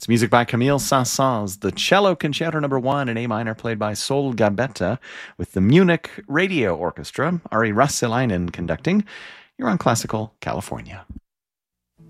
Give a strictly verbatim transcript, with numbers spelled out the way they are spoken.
It's music by Camille Saint-Saëns, the cello concerto number one in A minor, played by Sol Gabetta, with the Munich Radio Orchestra, Ari Rasselainen conducting. You're on Classical California.